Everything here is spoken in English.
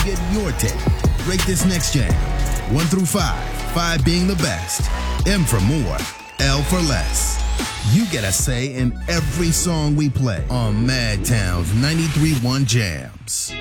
Get your take. Rate this next jam. 1 through 5. 5 being the best. M for more. L for less. You get a say in every song we play on Madtown's 93.1 Jams.